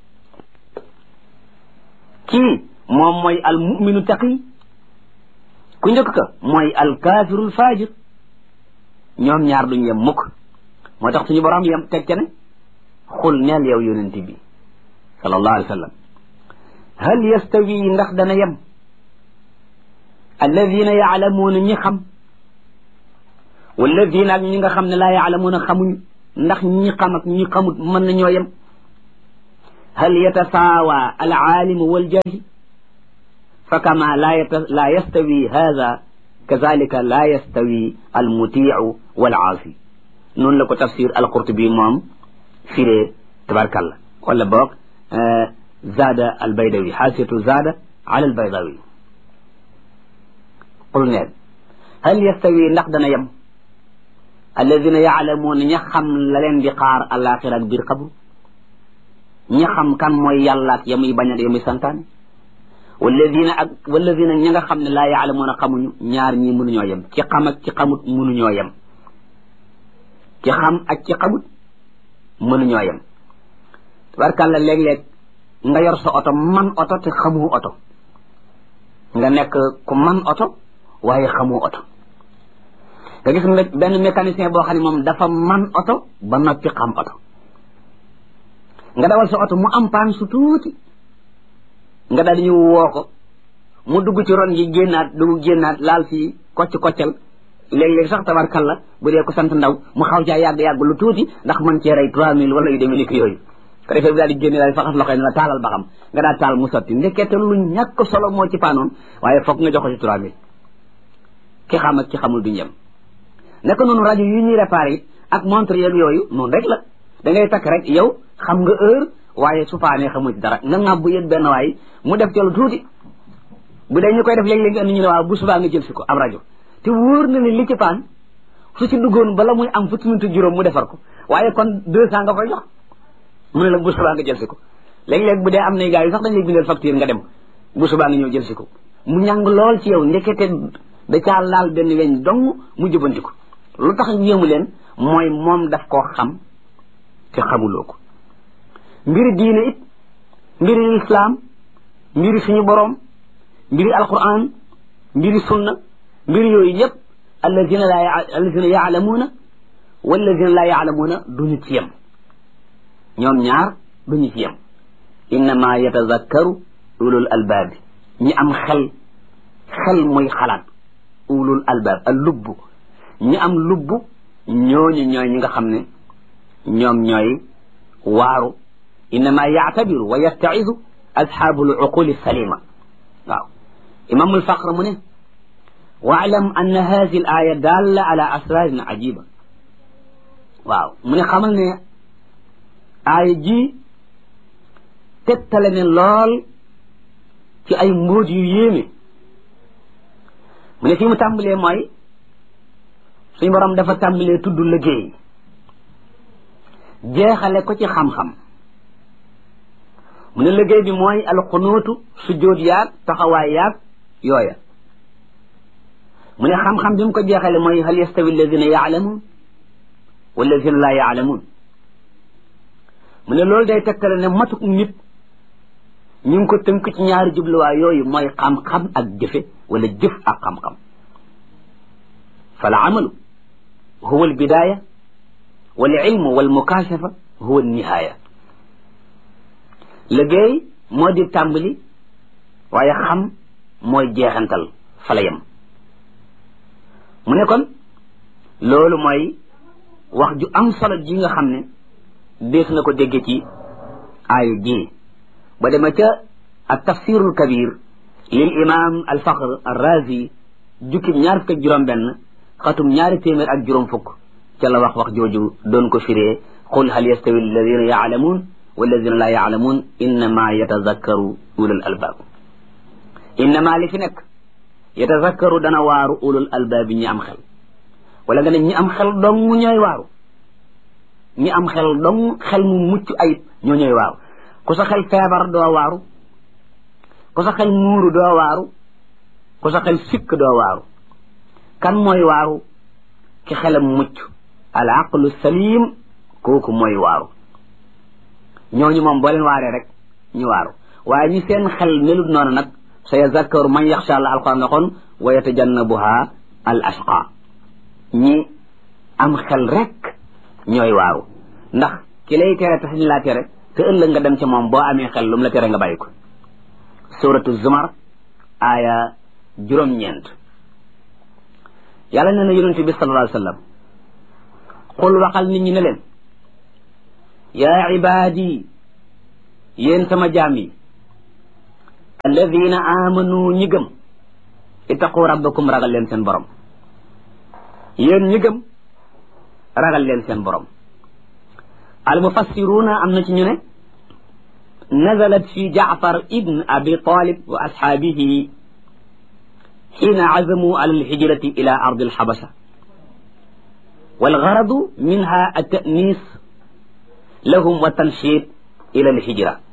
kii moom mooy al muminu taqi ku njëkk ka mooy al kaafirul faajir ñoom ñaar duñ yem mukk moo tax suñu borom yem teg ca ne xul neel yow yonent bi sallallahu alayhi wa sallam hal yastawi ndax dana yem alladina yaalamuuna ñi xam walladina ak ñi nga xam ne laa yaalamuuna xamuñu ndax ñi xam ak ñi xamut mën nañoo yem hal yatasaawa alaalimu waljaahil fa kama la yastawi hada kazalika la yastawi almutiu walaasi noonu la ko tafsir alqurtubi moom firee tabarkalla wala boog zaada albaydawi xaasiyatu zaada ala albaydawi qul neen hal yastawi ndax dana yem alladina yaalamuuna ña xam la leen di xaar alaxira ak biir xabru ña xam kan mooy yàlla ak yamuy bañ a yamuy santaane walladina ña nga xam ne laa yaalamuuna xamuñu ñaar ñii mënuñoo yem ci xam ak ci xamut mënuñoo yem ci xam ak ci xamut mënuñoo yem tabarkàlla léeg-léeg nga yor sa oto man oto te xamu oto nga nekk ku man oto waaye xamu oto nga gis benn mécanicien boo xam ne moom dafa man oto ba noppi xam oto nga dawal sa oto mu am paan su tuuti nga daal di ñëw woo ko mu dugg ci ron yi génnaat laal fii koccal léeg-léeg sax tabarkalla bu dee ko sant ndaw mu xaw caa yàgg lu tuuti ndax man cee rey 3000 wala yu demee ni ko yooyu ko defee bi daal di génne daal di faxas loxo ne la taalal ba xam nga daal taal mu sotti ndekete lu ñàkk solo moo ci paanoon waaye foog nga jox ko ci 3000 ki xam ak ki xamul duñ yem naka noonu rajo yi ñuy réparé it ak montre yeeg yooyu noonu rek la da ngay takk rek yow xam nga heure waaye su paanee xamul ci dara nga ŋàbb yët benn waay mu def ci lu tuuti bu dee ñu koy def léeg-léeg andi ñu ne waaw bu subaa nga jël si ko am rajo te wóor na ne li ci paan su ci duggoon bala muy am fukki minute juróom mu defar ko waaye kon 200 nga koy jox mu ne la bu subaa nga jël si ko léeg-léeg bu dee am na gars yi sax dañ lay bindal facture nga dem bu subaa nga ñëw jël si ko mu ñàng lool ci yow ndekete da caa laal benn weñ dong mu jëbanti ko lu tax yéemu leen mooy moom daf koo xam te xamuloo ko mbiri diine it mbiri lislaam mbiri suñu boroom mbiri alquran mbiri sunna mbiri yooyu yëpp alladina yaalamuuna walladina laa yaalamuuna duñu ci yem ñoom ñaar duñu ci yem innama yatazakkaru ulul albaabi ñi am xel muy xalaat ulul albaab al lubb ñi am lubb ñooñu ñooy ñi nga xam ne ñoom ñooy waaru innama yaatabiru wa yattaizu asxaabu luquli salima waaw imaamul faqr mu ne waalam anna hadi al aya dalla ala asrarin ajiba waaw mu ne xamal ne aaya ji tegtale ne lool ci ay mbóot yu yéeme mu ne fi mu tàmbalee mooy suñu borom dafa tàmbalee tudd liggéey jeexale ko ci xam-xam mu ne liggéey bi mooy alxunuutu sujjóot yaag taxawaay yaag yooya mu ne xam-xam bi mu ko jeexale mooy hal yastawi alladina yaalamuun walladina laa yaalamuun mu ne loolu day tegtale ne matuk nit ñu ngi ko tënk ci ñaari jubluwaay yooyu mooy xam-xam ak jëfe wala jëf ak xam-xam fal amalu huwa albidaaya wal ilmu wal mukaashafa huwa alnihaaya liggéey moo di tàmbali waaye xam mooy jeexantal fa la yem mu ne kon loolu mooy wax ju am solo ji nga xam ne dees na ko dégge ci aayu ji ba dema ca ak tafsirul kabir lil imam al faqr al razi jukkib 2 xatum 200 ca la wax jooju doon ko firee qul hal yastawi alladina yaalamuun walladina laa yaalamuun innama yatazakkaru ulul albaab innama li fi nekk yatazakkaru dana waaru ulul albaab ñi am xel wala nga ne ñi am xel dong ñooy waaru ñi am xel dong xel mu mucc ayib ñoo ñooy waaru ku sa xel feebar doo waaru ku sa xel muuru doo waaru ku sa xel sikk doo waaru kan mooy waaru ki xelam mucc al aqlu salim kooku mooy waaru ñooñu moom boo leen waaree rek ñu waaru waaye ñi seen xel melut noonu nag sa yazakkaru man yaxsha Allah alquran waxoon wa yatajannabuha al ashqa ñi am xel rek ñooy waaru ndax ki lay tere tax ñu laa tere te ëllëg nga dem ca moom boo amee xel lu mu la tere nga bàyyi ko suratu zumar aaya 9 yàlla nee na yonent bi sallallahu alayhi wa sallam qul waxal nit ñi ne leen yaa ibaadi yéen sama jaam yi alladina amanu ñi gëm ittaqu rabbakum ragal leen seen borom yéen ñi gëm ragal leen seen borom almufassiruna am na ci ñu ne nazalat fi jaafar ibn abi talib wa ashaabihi xiina azamu ala alhijrati ila ardi alxabasha walgaradu minha altanis lahum wa tanshid ila alhijra